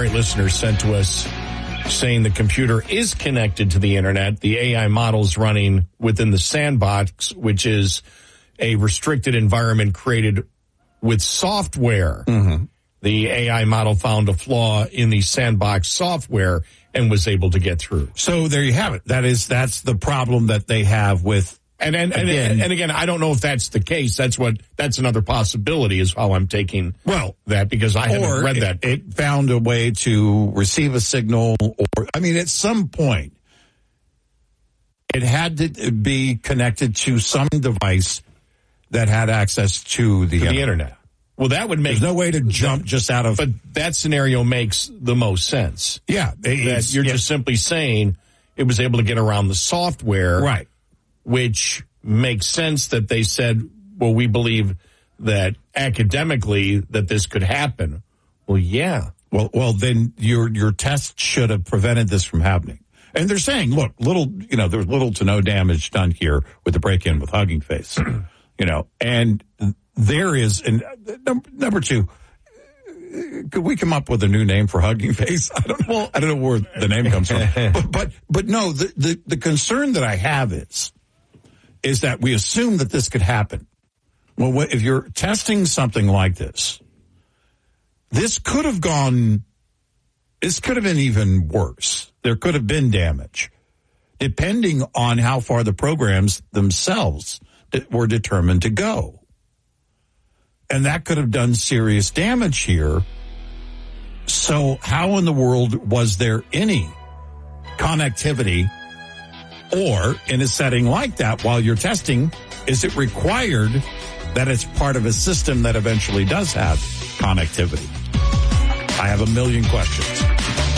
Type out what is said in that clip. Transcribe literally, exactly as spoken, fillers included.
great listener sent to us saying the computer is connected to the internet. The A I model's running within the sandbox, which is a restricted environment created with software. Mm-hmm. The A I model found a flaw in the sandbox software and was able to get through. So there you have it. That is, that's the problem that they have with. And and, and again, and again, I don't know if that's the case. That's what, that's another possibility is how I'm taking well that because I haven't read it, that. It found a way to receive a signal or, I mean, at some point it had to be connected to some device that had access to the, to internet. the internet. Well, that would make... There's no way to jump just out of... But that scenario makes the most sense. Yeah. That you're yeah. just simply saying it was able to get around the software. Right. Which makes sense that they said, well, we believe that academically that this could happen. Well, yeah. Well, well, then your your test should have prevented this from happening. And they're saying, look, little, you know, there's little to no damage done here with the break-in with Hugging Face. You know, and there is, and number, number two, could we come up with a new name for Hugging Face? I don't know. I don't know where the name comes from. But, but, but no, the, the, the concern that I have is, is that we assume that this could happen. Well, if you're testing something like this, this could have gone, this could have been even worse. There could have been damage, depending on how far the programs themselves were determined to go. And that could have done serious damage here. So how in the world was there any connectivity? Or in a setting like that, while you're testing, is it required that it's part of a system that eventually does have connectivity? I have a million questions.